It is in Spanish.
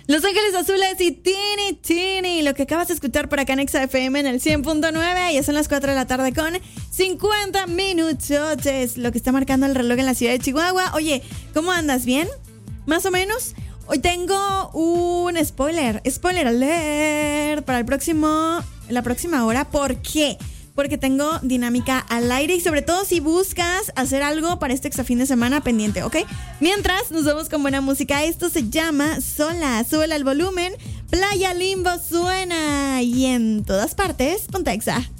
Los Ángeles Azules y Tini Tini. Lo que acabas de escuchar por acá en Exa FM en el 100.9. Ya son las 4 de la tarde con 50 minutos. Es lo que está marcando el reloj en la ciudad de Chihuahua. Oye, ¿cómo andas? ¿Bien? ¿Más o menos? Hoy tengo un spoiler alert para la próxima hora. ¿Por qué? Porque tengo dinámica al aire y sobre todo si buscas hacer algo para este extra fin de semana, pendiente, ¿ok? Mientras nos vamos con buena música. Esto se llama Sola. Súbela al volumen. Playa Limbo suena y en todas partes, ponte Exa.